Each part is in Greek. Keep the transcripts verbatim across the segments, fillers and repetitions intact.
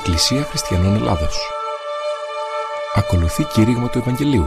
Εκκλησία Χριστιανών Ελλάδος. Ακολουθεί κήρυγμα του Ευαγγελίου.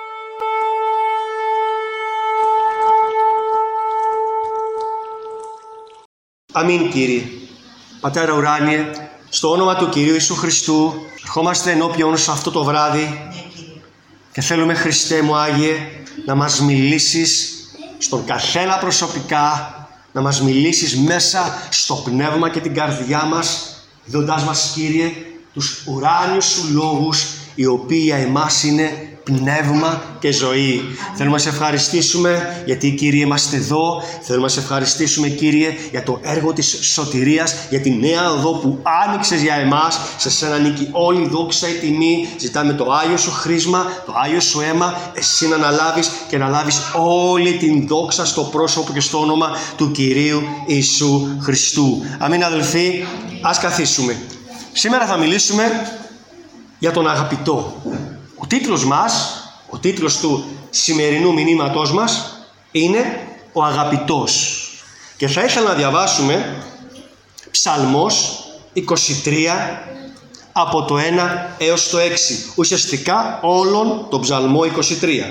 Αμήν, Κύριε. Πατέρα ουράνιε, στο όνομα του Κυρίου Ιησού Χριστού, ερχόμαστε ενώπιον σου αυτό το βράδυ και θέλουμε, Χριστέ μου Άγιε, να μας μιλήσεις στον καθένα προσωπικά, να μας μιλήσεις μέσα στο πνεύμα και την καρδιά μας, δώντας μας, Κύριε, τους ουράνιους σου λόγους, οι οποίοι για εμάς είναι πνεύμα και ζωή. Θέλουμε να σε ευχαριστήσουμε γιατί, Κύριε, είμαστε εδώ. Θέλουμε να σε ευχαριστήσουμε, Κύριε, για το έργο της σωτηρίας, για τη νέα οδό που άνοιξες για εμάς. Σε σένα ανήκει όλη η δόξα, η τιμή. Ζητάμε το Άγιο σου χρήσμα, το Άγιο σου αίμα, εσύ να αναλάβεις και να λάβεις όλη την δόξα στο πρόσωπο και στο όνομα του Κυρίου Ιησού Χριστού. Αμήν, αδελφοί, ας καθίσουμε. Σήμερα θα μιλήσουμε για τον αγαπητό. Ο τίτλος μας, ο τίτλος του σημερινού μηνύματός μας είναι «Ο αγαπητός». Και θα ήθελα να διαβάσουμε Ψαλμός είκοσι τρία από το ένα έως το έξι. Ουσιαστικά όλον τον Ψαλμό είκοσι τρία.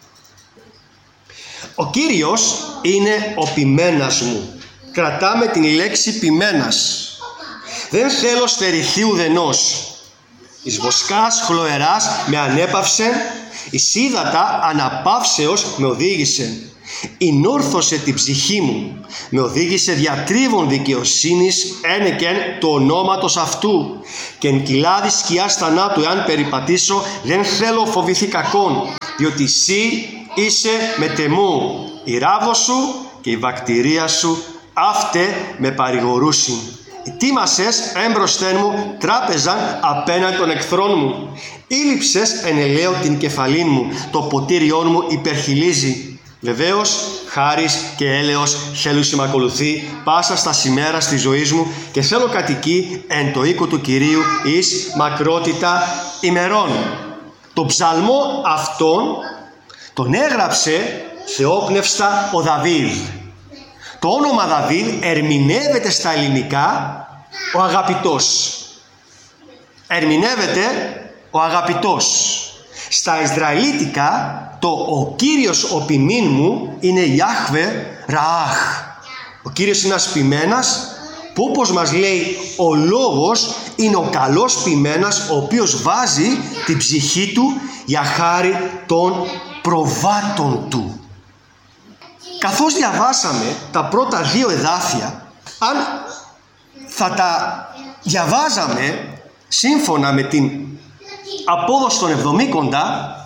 Ο Κύριος είναι ο ποιμένας μου. Κρατάμε την λέξη ποιμένας. Δεν θέλω στερηθεί ουδενός. Εις βοσκάς χλωεράς με ανέπαυσεν, εις ύδατα αναπαύσεως με οδήγησε. Ενόρθωσε την ψυχή μου, με οδήγησε διατρίβων δικαιοσύνης, ένεκεν το ονόματος αυτού. Και εν κοιλάδι σκιάς θανάτου εάν περιπατήσω, δεν θέλω φοβηθεί κακόν, διότι εσύ είσαι μετεμού. Η ράβδος σου και η βακτηρία σου αύτε με παρηγορούσιν. Ετοίμασες έμπροσθεν μου τράπεζαν απέναντι των εχθρών μου. Ήλυψες εν ελαίο την κεφαλήν μου, το ποτήριόν μου υπερχιλίζει. Βεβαίως, χάρις και έλεος θέλουσι μ' ακολουθεί πάσα στα σημέρα της ζωής μου και θέλω κατοικεί εν το οίκο του Κυρίου εις μακρότητα ημερών. Το ψαλμό αυτόν τον έγραψε θεόπνευστα ο Δαβίδ. Το όνομα Δαβίδ ερμηνεύεται στα ελληνικά ο αγαπητός. Ερμηνεύεται ο αγαπητός. Στα Ισραηλίτικα το ο Κύριος ο ποιμήν μου είναι Ιάχβε Ραάχ. Ο Κύριος είναι ένας ποιμένας που, όπως μας λέει ο λόγος, είναι ο καλός ποιμένας ο οποίος βάζει την ψυχή του για χάρη των προβάτων του. Καθώς διαβάσαμε τα πρώτα δύο εδάφια, αν θα τα διαβάζαμε σύμφωνα με την απόδοση των εβδομήκοντα,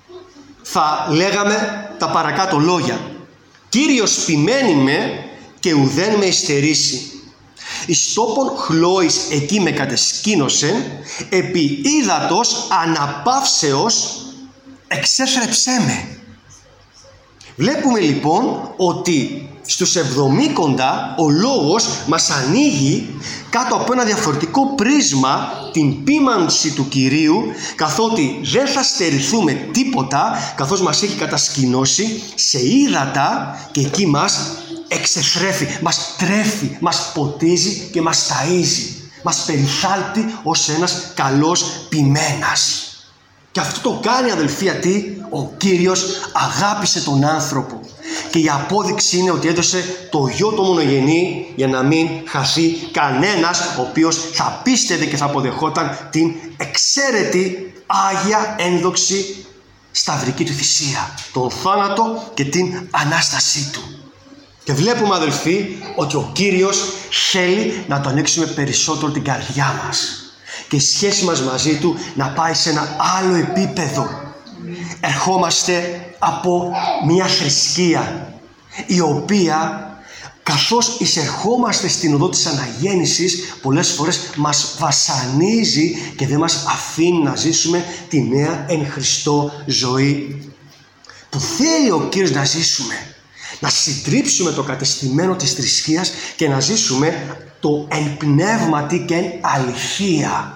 θα λέγαμε τα παρακάτω λόγια. Κύριος ποιμένη με και ουδέν με υστερήσει. Εις τόπον χλώης εκεί με κατεσκήνωσεν, επί ύδατος αναπαύσεως εξέθρεψέ με. Βλέπουμε λοιπόν ότι στους εβδομήκοντα ο λόγος μας ανοίγει κάτω από ένα διαφορετικό πρίσμα την ποίμανση του Κυρίου, καθότι δεν θα στερηθούμε τίποτα, καθώς μας έχει κατασκηνώσει σε ύδατα και εκεί μας εξεθρέφει, μας τρέφει, μας ποτίζει και μας ταΐζει, μας περιθάλπτει ως ένας καλός ποιμένας. Και αυτό το κάνει, αδελφοί, γιατί ο Κύριος αγάπησε τον άνθρωπο. Και η απόδειξη είναι ότι έδωσε το γιο του μονογενή για να μην χαθεί κανένας ο οποίος θα πίστευε και θα αποδεχόταν την εξαίρετη Άγια ένδοξη σταυρική του θυσία, τον θάνατο και την Ανάστασή του. Και βλέπουμε, αδελφοί, ότι ο Κύριος θέλει να το ανοίξουμε περισσότερο την καρδιά μας και η σχέση μας μαζί του να πάει σε ένα άλλο επίπεδο. Ερχόμαστε από μια θρησκεία η οποία, καθώς εισερχόμαστε στην οδό της αναγέννησης, πολλές φορές μας βασανίζει και δεν μας αφήνει να ζήσουμε τη νέα εν Χριστώ ζωή που θέλει ο Κύριος να ζήσουμε. Να συντρίψουμε το κατεστημένο της θρησκείας και να ζήσουμε το εν πνεύματι και εν αληθεία.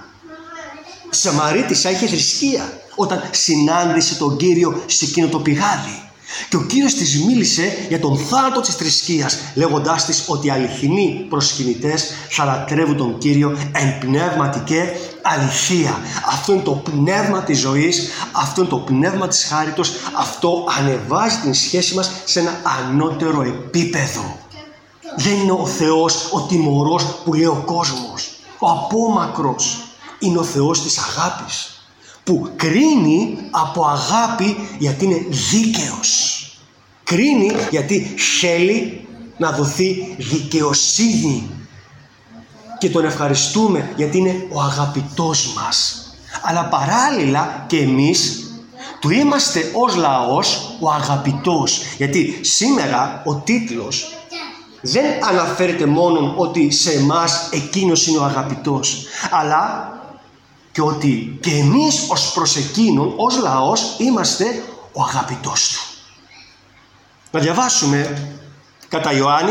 Η Σαμαρίτισσα είχε θρησκεία όταν συνάντησε τον Κύριο σε εκείνο το πηγάδι. Και ο Κύριος της μίλησε για τον θάνατο της θρησκείας, λέγοντάς της ότι οι αληθινοί προσκυνητές θα λατρεύουν τον Κύριο εν πνεύματι και αληθεία. Αυτό είναι το πνεύμα της ζωής, αυτό είναι το πνεύμα της χάριτος, αυτό ανεβάζει την σχέση μας σε ένα ανώτερο επίπεδο. Δεν είναι ο Θεός ο τιμωρός που λέει ο κόσμος, ο απόμακρος. Είναι ο Θεός της αγάπης, που κρίνει από αγάπη γιατί είναι δίκαιος. Κρίνει γιατί θέλει να δοθεί δικαιοσύνη. Και τον ευχαριστούμε γιατί είναι ο αγαπητός μας. Αλλά παράλληλα και εμείς του είμαστε ως λαός ο αγαπητός. Γιατί σήμερα ο τίτλος δεν αναφέρεται μόνο ότι σε εμάς εκείνος είναι ο αγαπητός, αλλά και ότι και εμείς ως προς εκείνον, ως λαός, είμαστε ο αγαπητός του. Να διαβάσουμε κατά Ιωάννη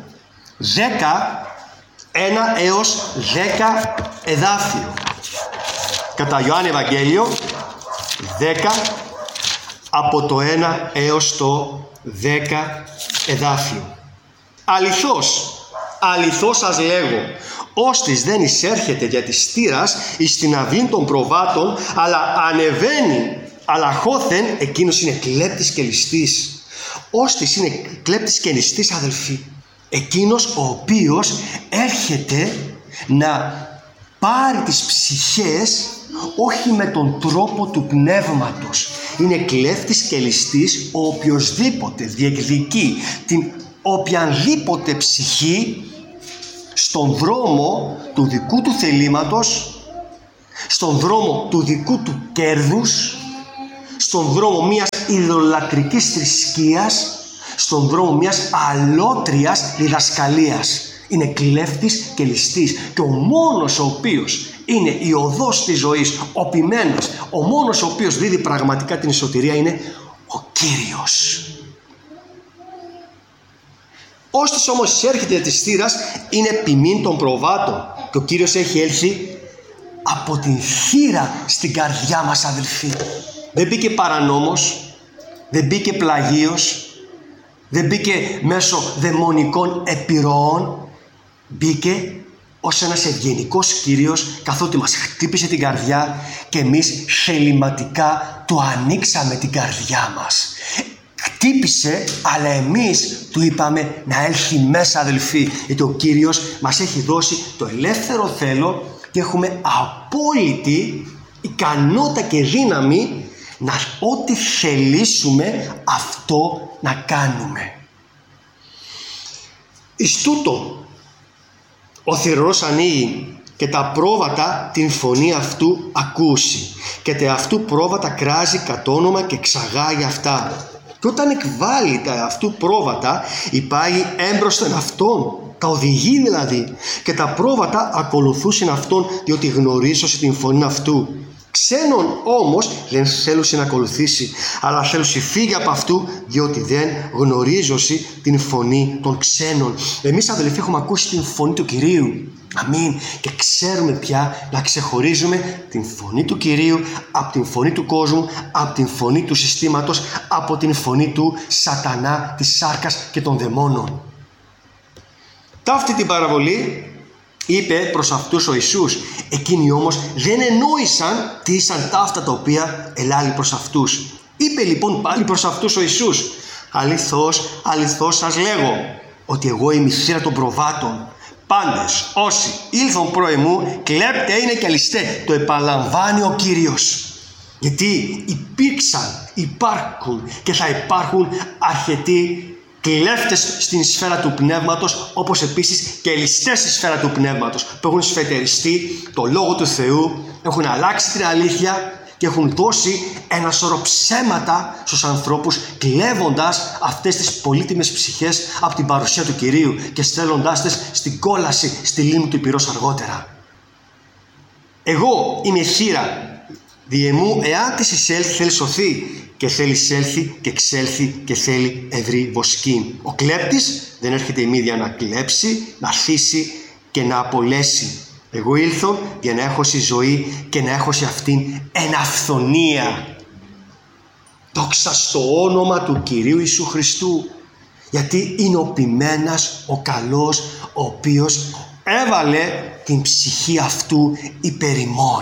δέκα, ένα έως δέκα εδάφιο. Κατά Ιωάννη Ευαγγέλιο δέκα, από το ένα έως το δέκα εδάφιο. Αληθώς, αληθώς σας λέγω, όστις δεν εισέρχεται για της στήρας εις την αυλήν των προβάτων, αλλά ανεβαίνει, αλλά χώθεν, εκείνος είναι κλέπτης και ληστής. Όστις είναι κλέπτης και ληστής, αδελφοί, εκείνος ο οποίος έρχεται να πάρει τις ψυχές όχι με τον τρόπο του πνεύματος. Είναι κλέφτης και ληστής ο οποιοσδήποτε διεκδικεί την οποιανδήποτε ψυχή στον δρόμο του δικού του θελήματος, στον δρόμο του δικού του κέρδους, στον δρόμο μιας ιδωλατρικής θρησκείας, στον δρόμο μιας αλότριας διδασκαλίας. Είναι κλέφτης και ληστής. Και ο μόνος ο οποίος είναι η οδός της ζωής, ο ποιμένος, ο μόνος ο οποίος δίδει πραγματικά την σωτηρία είναι ο Κύριος. Όστις όμως εισέρχεται της στήρας είναι ποιμήν των προβάτων, και ο Κύριος έχει έλθει από την θύρα στην καρδιά μας, αδελφοί. Δεν μπήκε παρανόμος, δεν μπήκε πλαγίος, δεν μπήκε μέσω δαιμονικών επιρροών, μπήκε ως ένας ευγενικός Κύριος, καθότι μας χτύπησε την καρδιά και εμείς θεληματικά του ανοίξαμε την καρδιά μας. Χτύπησε, αλλά εμείς του είπαμε να έλθει μέσα, αδελφοί, γιατί ο Κύριος μας έχει δώσει το ελεύθερο θέλω και έχουμε απόλυτη ικανότητα και δύναμη να ό,τι θελήσουμε αυτό να κάνουμε. Εις τούτο ο θυρωρός ανοίγει και τα πρόβατα την φωνή αυτού ακούσει, και τε αυτού πρόβατα κράζει κατ' όνομα και ξαγάγει αυτά. Και όταν εκβάλλει τα αυτού πρόβατα, υπάγει έμπροσθεν αυτόν, τα οδηγεί δηλαδή, και τα πρόβατα ακολουθούσαν αυτόν, διότι γνωρίζωσε την φωνή αυτού. Ξένον όμως δεν θέλουσε να ακολουθήσει, αλλά θέλουσε φύγει από αυτού, διότι δεν γνωρίζωσε την φωνή των ξένων. Εμείς, αδελφοί, έχουμε ακούσει την φωνή του Κυρίου. Αμήν. Και ξέρουμε πια να ξεχωρίζουμε την φωνή του Κυρίου από την φωνή του κόσμου, από την φωνή του συστήματος, από την φωνή του σατανά, της σάρκας και των δαιμόνων. Ταύτη την παραβολή είπε προς αυτούς ο Ιησούς. Εκείνοι όμως δεν εννόησαν τι ήσαν ταύτα τα οποία ελάλη προς αυτούς. Είπε λοιπόν πάλι προς αυτούς ο Ιησούς. Αληθώς, αληθώς σας λέγω, ότι εγώ είμαι η θύρα των προβάτων. Πάντες όσοι ήλθον προ εμού, κλέπτε είναι και ληστέ. Το επαναλαμβάνει ο Κύριος. Γιατί υπήρξαν, υπάρχουν και θα υπάρχουν αρκετοί κλέφτες στην σφαίρα του πνεύματος, όπως επίσης και ληστές στη σφαίρα του πνεύματος, που έχουν σφετεριστεί το Λόγο του Θεού, έχουν αλλάξει την αλήθεια και έχουν δώσει ένα σωρό ψέματα στους ανθρώπους, κλέβοντας αυτές τις πολύτιμες ψυχές από την παρουσία του Κυρίου και στέλνοντάς τις στην κόλαση στη λίμνη του Πυρός αργότερα. Εγώ είμαι η θύρα, δι' εμού εάν της εισέλθει θέλει σωθεί, και θέλει εισέλθει και εξέλθει και θέλει ευρύ βοσκήν. Ο κλέπτης δεν έρχεται η μύδια να κλέψει, να θύσει και να απολέσει. Εγώ ήλθω για να έχω στη ζωή και να έχω σε αυτήν εν αυθονία. Δόξα στο όνομα του Κυρίου Ιησού Χριστού. Γιατί είναι ο ποιμένας, ο καλός, ο οποίος έβαλε την ψυχή αυτού υπέρ ημών.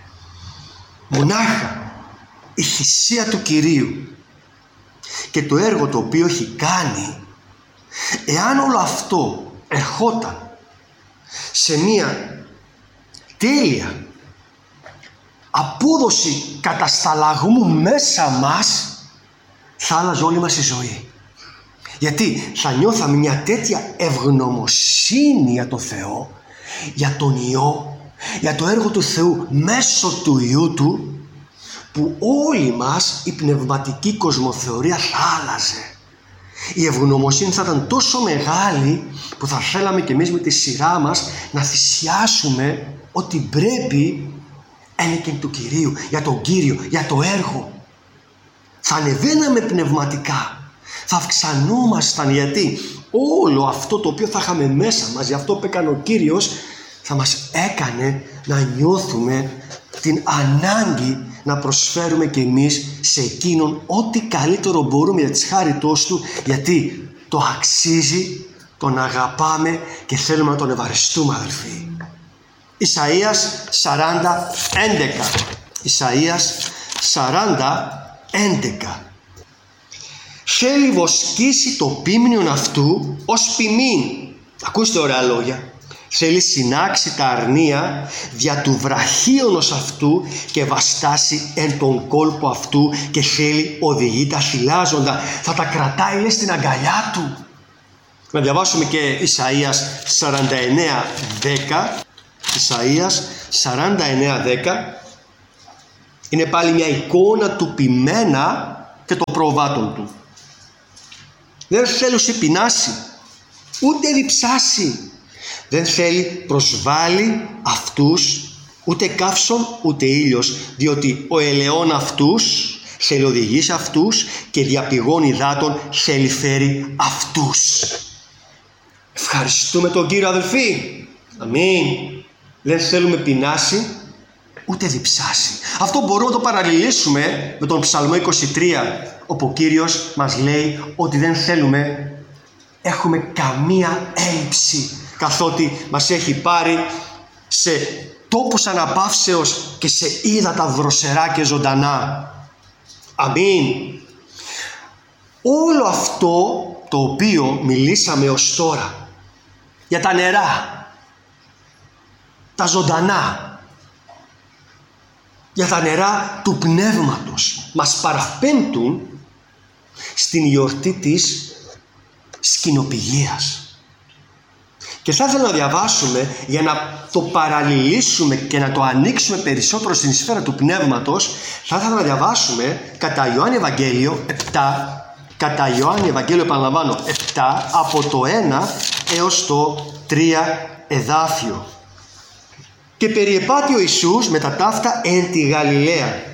Μονάχα η θυσία του Κυρίου και το έργο το οποίο έχει κάνει, εάν όλο αυτό ερχόταν σε μία τέλεια απόδοση κατασταλαγμού μέσα μας, θα άλλαζε όλη μας η ζωή. Γιατί θα νιώθαμε μια τέτοια ευγνωμοσύνη για το Θεό, για τον Υιό, για το έργο του Θεού μέσω του Υιού Του, που όλη μας η πνευματική κοσμοθεωρία θα άλλαζε. Η ευγνωμοσύνη θα ήταν τόσο μεγάλη που θα θέλαμε κι εμείς με τη σειρά μας να θυσιάσουμε ό,τι πρέπει ένικεν του Κυρίου, για τον Κύριο, για το έργο. Θα ανεβαίναμε πνευματικά, θα αυξανόμασταν, γιατί όλο αυτό το οποίο θα είχαμε μέσα μας, για αυτό που έκανε ο Κύριος, θα μας έκανε να νιώθουμε την ανάγκη να προσφέρουμε κι εμείς σε Εκείνον ό,τι καλύτερο μπορούμε για της χάριτός Του, γιατί το αξίζει, τον αγαπάμε και θέλουμε να τον ευαριστούμε, αδελφοί. Ισαΐας σαράντα έντεκα. Ισαΐας σαράντα έντεκα. Θέλει βοσκήσει το πίμνιον αυτού ως ποιμήν. Ακούστε ωραία λόγια. Θέλει συνάξει τα αρνία δια του βραχίωνος αυτού και βαστάσει εν τον κόλπο αυτού, και θέλει οδηγεί τα θυλάζοντα. Θα τα κρατάει, λέει, στην αγκαλιά του. Να διαβάσουμε και Ισαΐας σαράντα εννέα δέκα. Ισαΐας σαράντα εννέα δέκα. Είναι πάλι μια εικόνα του ποιμένα και των προβάτων του. Δεν θέλει σε πεινάσει, ούτε διψάσει. Δεν θέλει προσβάλλει αυτούς, ούτε καύσον ούτε ήλιος, διότι ο ελαιόν αυτούς θέλει οδηγήσει αυτούς και διαπηγών υδάτων θέλει φέρει αυτούς. Ευχαριστούμε τον Κύριο, αδελφοί. Αμήν. Δεν θέλουμε πεινάσει ούτε διψάσει. Αυτό μπορούμε να το παραλληλήσουμε με τον Ψαλμό είκοσι τρία, όπου ο Κύριος μας λέει ότι δεν θέλουμε έχουμε καμία έλλειψη, καθότι μας έχει πάρει σε τόπους αναπαύσεως και σε ύδατα δροσερά και ζωντανά. Αμήν. Όλο αυτό το οποίο μιλήσαμε ως τώρα για τα νερά, τα ζωντανά, για τα νερά του πνεύματος, μας παραπέμπτουν στην γιορτή της σκηνοπηγίας. Και θα ήθελα να διαβάσουμε, για να το παραλληλήσουμε και να το ανοίξουμε περισσότερο στην σφαίρα του πνεύματος, θα ήθελα να διαβάσουμε κατά Ιωάννη Ευαγγέλιο επτά, κατά Ιωάννη Ευαγγέλιο, επαναλαμβάνω, επτά, από το ένα έως το τρία εδάφιο. Και περιεπάτει ο Ιησούς με τα ταύτα εν τη Γαλιλαία,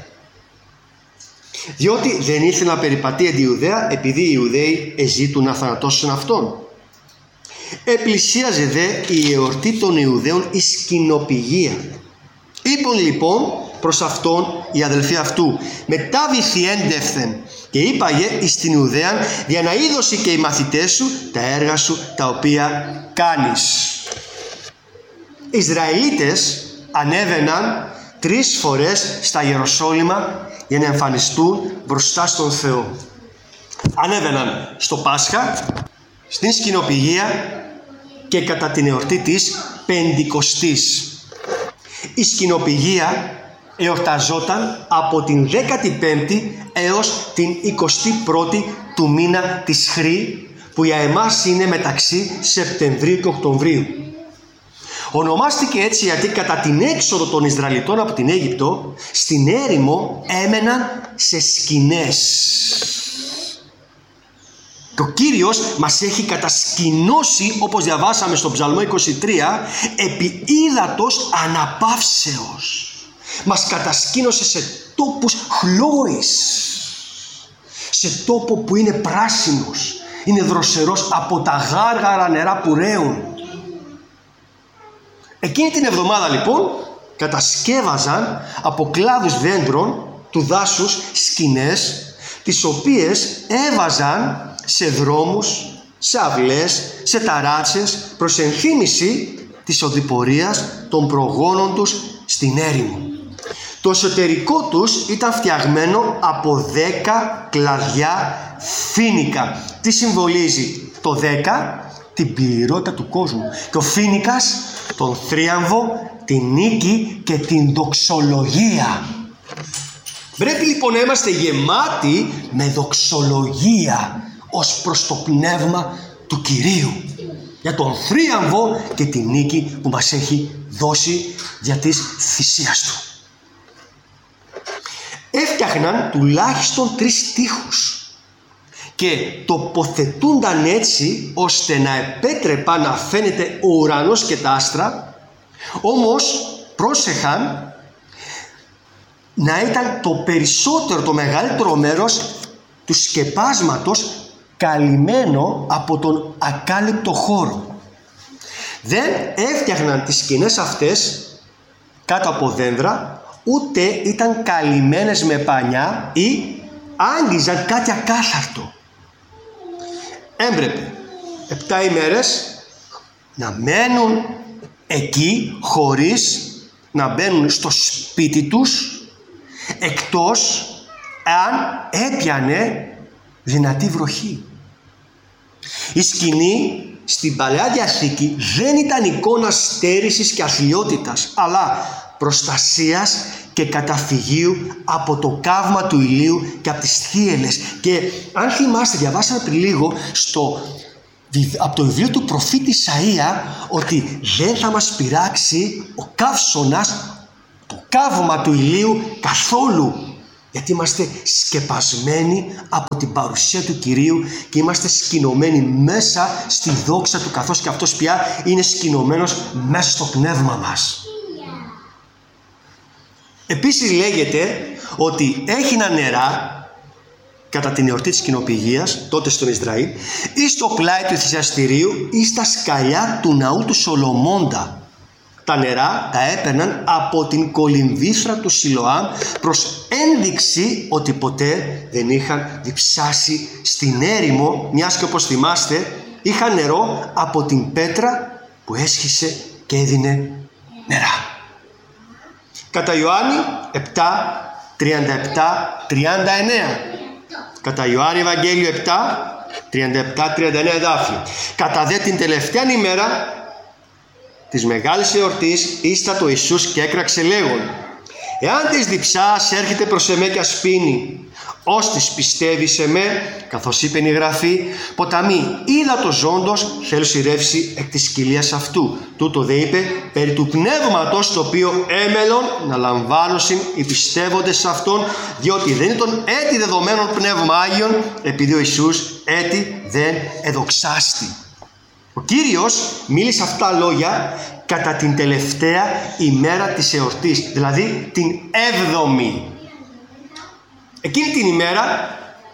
διότι δεν ήθελε να περιπατεί εν τη Ιουδαία, επειδή οι Ιουδαίοι εζήτουν να θανατώσουν αυτόν. Επλησίαζε δε η εορτή των Ιουδαίων η σκηνοπηγία. Είπον λοιπόν προς αυτόν οι αδελφοί αυτού, μετάβηθη έντευθεν, και είπαγε εις την Ιουδαίαν, για να είδωση και οι μαθητές σου τα έργα σου τα οποία κάνεις. Οι Ισραηλίτες ανέβαιναν τρεις φορές στα Ιεροσόλυμα για να εμφανιστούν μπροστά στον Θεό. Ανέβαιναν στο Πάσχα, στην σκηνοπηγία και κατά την εορτή της Πεντηκοστής. Η σκηνοπηγία εορταζόταν από την δέκατη πέμπτη έως την εικοστή πρώτη του μήνα της Χρή, που για εμάς είναι μεταξύ Σεπτεμβρίου και Οκτωβρίου. Ονομάστηκε έτσι γιατί κατά την έξοδο των Ισραηλιτών από την Αίγυπτο, στην έρημο έμεναν σε σκηνές. Και ο Κύριος μας έχει κατασκηνώσει, όπως διαβάσαμε στον Ψαλμό είκοσι τρία, επί ύδατος αναπαύσεως. Μας κατασκήνωσε σε τόπους χλώης, σε τόπο που είναι πράσινος, είναι δροσερός, από τα γάργαρα νερά που ρέουν. Εκείνη την εβδομάδα λοιπόν κατασκεύαζαν από κλάδους δέντρων του δάσους σκηνές, τις οποίες έβαζαν σε δρόμους, σε αυλές, σε ταράτσες, προς ενθύμηση της οδηπορίας των προγόνων τους στην έρημο. Το εσωτερικό τους ήταν φτιαγμένο από δέκα κλαδιά φοίνικα. Τι συμβολίζει το δέκα? Την πληρότητα του κόσμου. Και ο φοίνικας, τον θρίαμβο, την νίκη και την δοξολογία. Πρέπει λοιπόν να είμαστε γεμάτοι με δοξολογία ως προς το πνεύμα του Κυρίου, για τον θρίαμβο και την νίκη που μας έχει δώσει δια της θυσίας του. Έφτιαχναν τουλάχιστον τρεις στίχους και τοποθετούνταν έτσι ώστε να επέτρεπαν να φαίνεται ο ουρανός και τα άστρα, όμως πρόσεχαν να ήταν το περισσότερο, το μεγαλύτερο μέρος του σκεπάσματος καλυμμένο από τον ακάλυπτο χώρο. Δεν έφτιαχναν τις σκηνές αυτές κάτω από δέντρα, ούτε ήταν καλυμμένες με πανιά ή άγγιζαν κάτι ακάθαρτο. Έμπρεπε επτά ημέρες να μένουν εκεί χωρίς να μπαίνουν στο σπίτι τους, εκτός αν έπιανε δυνατή βροχή. Η σκηνή στην Παλαιά Διαθήκη δεν ήταν εικόνα στέρησης και αθλιότητας, αλλά προστασίας και καταφυγίου από το καύμα του ηλίου και από τις θύελλες. Και αν θυμάστε, διαβάσαμε πριν λίγο στο, από το βιβλίο του προφήτη Ισαΐα ότι δεν θα μας πειράξει ο καύσωνας, το καύμα του ηλίου καθόλου, γιατί είμαστε σκεπασμένοι από την παρουσία του Κυρίου και είμαστε σκηνωμένοι μέσα στη δόξα του, καθώς και αυτός πια είναι σκηνωμένος μέσα στο πνεύμα μας. Επίσης λέγεται ότι έγιναν νερά κατά την εορτή της κοινοπηγίας, τότε στον Ισραήλ, ή στο πλάι του θυσιαστηρίου ή στα σκαλιά του ναού του Σολομώντα. Τα νερά τα έπαιρναν από την κολυμβήθρα του Σιλοάμ προς ένδειξη ότι ποτέ δεν είχαν διψάσει στην έρημο, μιας και όπως θυμάστε είχαν νερό από την πέτρα που έσχισε και έδινε νερά. Κατά Ιωάννη επτά, τριάντα επτά, τριάντα εννέα. Κατά Ιωάννη Ευαγγέλιο επτά, τριάντα επτά, τριάντα εννέα εδάφιο. Κατά δε την τελευταία ημέρα της μεγάλης εορτής ίστατο Ιησούς και έκραξε λέγον: εάν της διψάς έρχεται προς εμέ και ασπίνει, ως της πιστεύει σε με, καθώς είπεν η Γραφή, ποταμί ύδατος ζώντος θέλω σειρεύσει εκ της κοιλίας αυτού. Τούτο δε είπε περί του πνεύματος το οποίο έμελον να λαμβάνωσιν οι πιστεύοντες σε αυτόν, διότι δεν είναι τον έτη δεδομένων πνεύμα Άγιον, επειδή ο Ιησούς έτη δεν εδοξάστη. Ο Κύριος μίλησε αυτά τα λόγια κατά την τελευταία ημέρα της εορτής, δηλαδή την έβδομη. Εκείνη την ημέρα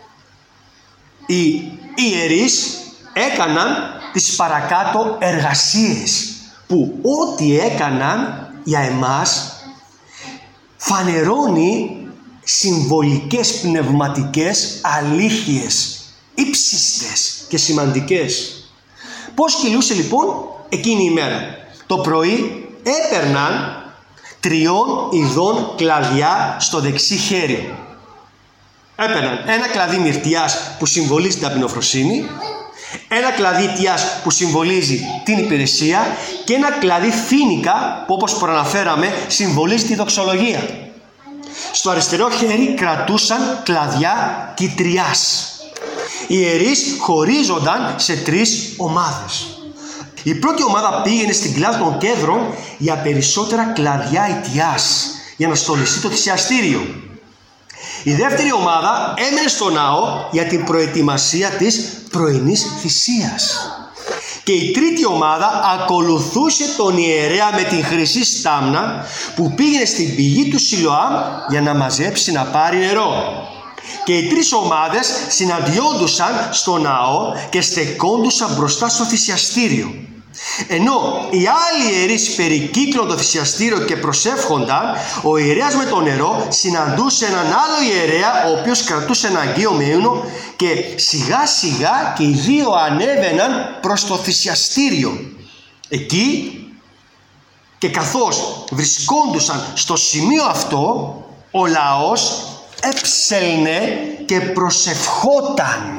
οι ιερείς έκαναν τις παρακάτω εργασίες που ό,τι έκαναν για εμάς φανερώνει συμβολικές πνευματικές αλήθειες ύψιστες και σημαντικές. Πώς κυλούσε λοιπόν εκείνη η ημέρα? Το πρωί έπαιρναν τριών ειδών κλαδιά στο δεξί χέρι. Έπαιρναν ένα κλαδί μυρτιάς που συμβολίζει την ταπεινοφροσύνη, ένα κλαδί τιάς που συμβολίζει την υπηρεσία και ένα κλαδί φοίνικα που, όπως προαναφέραμε, συμβολίζει τη δοξολογία. Στο αριστερό χέρι κρατούσαν κλαδιά κιτριάς. Οι ιερείς χωρίζονταν σε τρεις ομάδες. Η πρώτη ομάδα πήγαινε στην κλάδα των κέδρων για περισσότερα κλαδιά ητιάς, για να στολιστεί το θυσιαστήριο. Η δεύτερη ομάδα έμενε στο ναό για την προετοιμασία της πρωινής θυσίας. Και η τρίτη ομάδα ακολουθούσε τον ιερέα με την χρυσή στάμνα που πήγαινε στην πηγή του Σιλοάμ για να μαζέψει να πάρει νερό. Και οι τρεις ομάδες συναντιόντουσαν στο ναό και στεκόντουσαν μπροστά στο θυσιαστήριο. Ενώ οι άλλοι ιερείς περικύκλων το θυσιαστήριο και προσεύχονταν, ο ιερέας με το νερό συναντούσε έναν άλλο ιερέα, ο οποίος κρατούσε ένα αγγείο μεΐνο, και σιγά σιγά και οι δύο ανέβαιναν προς το θυσιαστήριο. Εκεί, και καθώς βρισκόντουσαν στο σημείο αυτό, ο λαός έψελνε και προσευχόταν.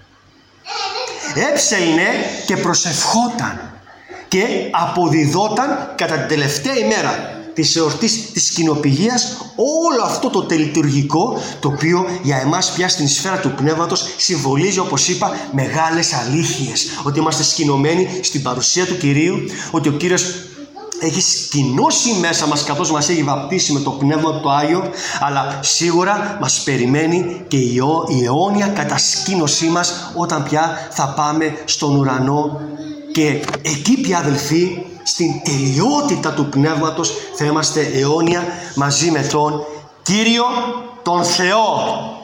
Έψελνε και προσευχόταν και αποδιδόταν κατά την τελευταία ημέρα της εορτής της Σκηνοπηγίας όλο αυτό το τελειτουργικό, το οποίο για εμάς πια στην σφαίρα του πνεύματος συμβολίζει, όπως είπα, μεγάλες αλήθειες. Ότι είμαστε σκηνωμένοι στην παρουσία του Κυρίου, ότι ο Κύριος έχει σκηνώσει μέσα μας καθώς μας έχει βαπτίσει με το Πνεύμα το Άγιο, αλλά σίγουρα μας περιμένει και η, αιώ, η αιώνια κατασκήνωσή μας όταν πια θα πάμε στον ουρανό, και εκεί πια, αδελφοί, στην τελειότητα του Πνεύματος θα είμαστε αιώνια μαζί με τον Κύριο τον Θεό.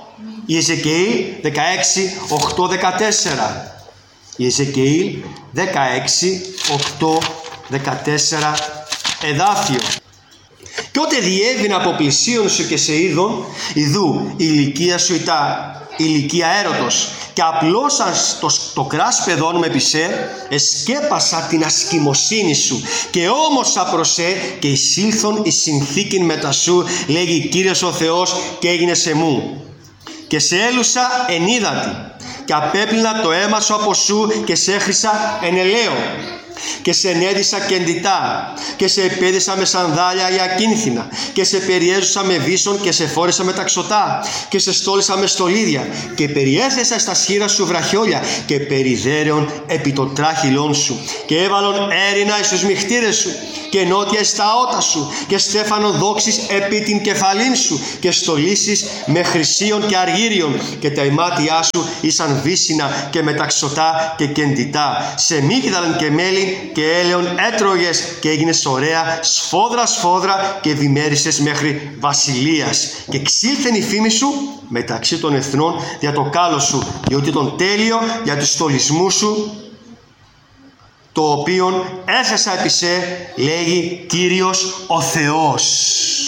Η Εζεκιήλ δεκαέξι οκτώ δεκατέσσερα. Η Εζεκιήλ δεκαέξι οκτώ δεκατέσσερα εδάφιο. «Κι ότε διέβηνα από πλησίον σου και σε είδον, ιδού η ηλικία σου ητά ηλικία έρωτος, και απλώσαν το, το κράσπεδόν με πισέ, εσκέπασα την ασκημοσύνη σου, και όμωσα προσέ και εισήλθον η συνθήκην μετά σου, λέγει Κύριος ο Θεός, και έγινε σε μου. Και σε έλουσα εν ύδατη, και απέπλυνα το αίμα σου από σου, και σε έχρισα εν ελαίο. Και σε ενέδισα κεντητά, και σε επέδισα με σανδάλια ή ακίνθινα, και σε περιέζουσα με βίσον, και σε φόρεσα με ταξωτά, και σε στόλισα με στολίδια, και περιέθεσα στα σχήρα σου βραχιόλια, και περιδέρεων επί το τράχυλόν σου, και έβαλον έρινα εις τους μυχτήρες σου, και νότια εις τα ότα σου, και στέφανον δόξης επί την κεφαλήν σου, και στολίσεις με χρυσίων και αργύριων, και τα ημάτια σου ήσαν βύσινα και μεταξωτά και κεντητά, σε μύγδαλαν και μέλι και έλεον έτρωγες, και έγινες ωραία σφόδρα σφόδρα, και ευημέρισες μέχρι βασιλείας, και ξήλθεν η φήμη σου μεταξύ των εθνών για το κάλο σου, διότι τον τέλειο για τους στολισμούς σου, το οποίον έθεσα επί σε, λέγει Κύριος ο Θεός».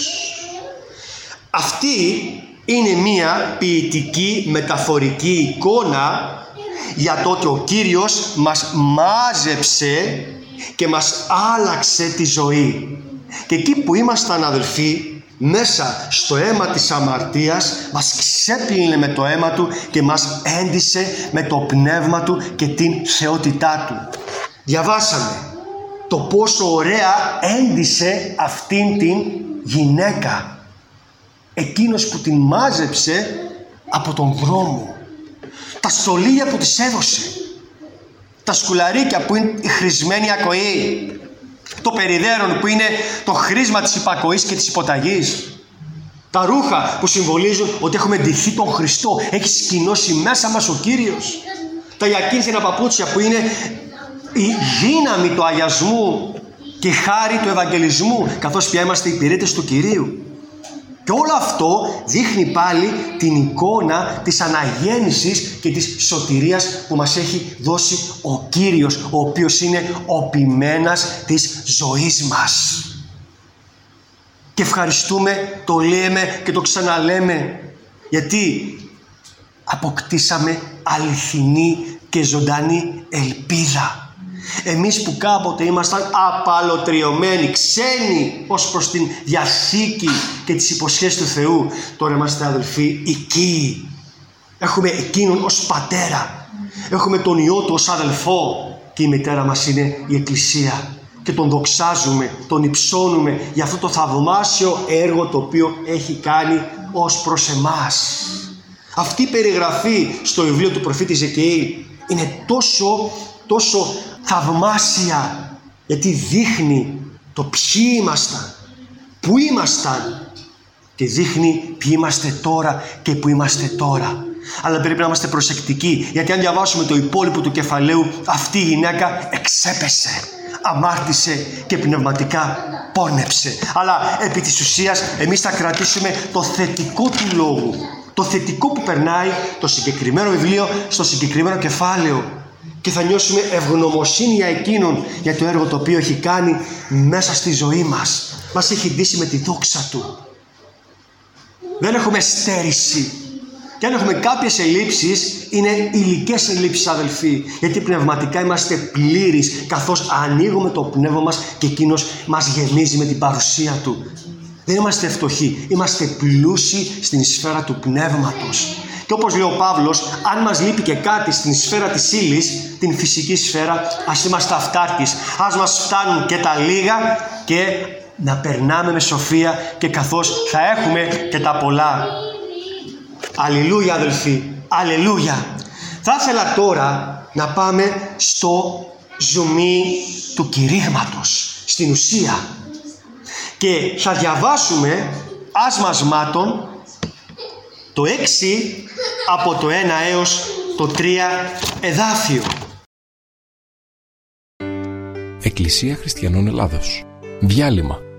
Αυτή είναι μία ποιητική μεταφορική εικόνα για το ότι ο Κύριος μας μάζεψε και μας άλλαξε τη ζωή. Και εκεί που ήμασταν, αδελφοί, μέσα στο αίμα της αμαρτίας, μας ξέπλυνε με το αίμα Του και μας έντισε με το Πνεύμα Του και την θεότητά Του. Διαβάσαμε το πόσο ωραία έντισε αυτήν την γυναίκα, εκείνος που την μάζεψε από τον δρόμο, τα στολίδια που της έδωσε, τα σκουλαρίκια που είναι η χρησμένη ακοή, το περιδέρον που είναι το χρήσμα της υπακοής και της υποταγής, τα ρούχα που συμβολίζουν ότι έχουμε ντυθεί τον Χριστό, έχει σκηνώσει μέσα μας ο Κύριος, τα γιακίνθινα παπούτσια που είναι η δύναμη του αγιασμού και η χάρη του Ευαγγελισμού, καθώς πια είμαστε υπηρέτες του Κυρίου. Και όλο αυτό δείχνει πάλι την εικόνα της αναγέννησης και της σωτηρίας που μας έχει δώσει ο Κύριος, ο οποίος είναι ο ποιμένας της ζωής μας. Και ευχαριστούμε, το λέμε και το ξαναλέμε, γιατί αποκτήσαμε αληθινή και ζωντανή ελπίδα. Εμείς που κάποτε ήμασταν απαλωτριωμένοι, ξένοι ως προς την Διαθήκη και τις υποσχέσεις του Θεού, τώρα είμαστε, αδελφοί, οικοί. Έχουμε εκείνον ως πατέρα, έχουμε τον Υιό Του ως αδελφό, και η μητέρα μας είναι η Εκκλησία, και τον δοξάζουμε, τον υψώνουμε για αυτό το θαυμάσιο έργο το οποίο έχει κάνει ως προς εμάς. Αυτή η περιγραφή στο βιβλίο του προφήτη Εζεκιήλ είναι τόσο, τόσο θαυμάσια, γιατί δείχνει το ποιοι ήμασταν, πού ήμασταν, και δείχνει ποιοι είμαστε τώρα και πού είμαστε τώρα. Αλλά πρέπει να είμαστε προσεκτικοί, γιατί αν διαβάσουμε το υπόλοιπο του κεφαλαίου, αυτή η γυναίκα εξέπεσε, αμάρτησε και πνευματικά πόνεψε. Αλλά επί της ουσίας εμείς θα κρατήσουμε το θετικό του λόγου, το θετικό που περνάει το συγκεκριμένο βιβλίο στο συγκεκριμένο κεφάλαιο. και θα νιώσουμε ευγνωμοσύνη για εκείνον, για το έργο το οποίο έχει κάνει μέσα στη ζωή μας. Μας έχει ντύσει με τη δόξα Του. Δεν έχουμε στέρηση. Και αν έχουμε κάποιες ελλείψεις, είναι υλικές ελλείψεις, αδελφοί. Γιατί πνευματικά είμαστε πλήρεις, καθώς ανοίγουμε το πνεύμα μας και εκείνος μας γεμίζει με την παρουσία Του. Δεν είμαστε φτωχοί, είμαστε πλούσιοι στην σφαίρα του πνεύματος. Και όπως λέει ο Παύλος, αν μας λείπει και κάτι στην σφαίρα της ύλης, την φυσική σφαίρα, ας είμαστε αυτάρκεις. Ας μας φτάνουν και τα λίγα και να περνάμε με σοφία, και καθώς θα έχουμε και τα πολλά. Αλληλούια, αδελφοί, αλληλούια. Θα ήθελα τώρα να πάμε στο ζουμί του κηρύγματος, στην ουσία. Και θα διαβάσουμε άσμασμάτων το έξι από το ένα έως το τρία εδάφιο. Εκκλησία Χριστιανών Ελλάδος. Διάλειμμα.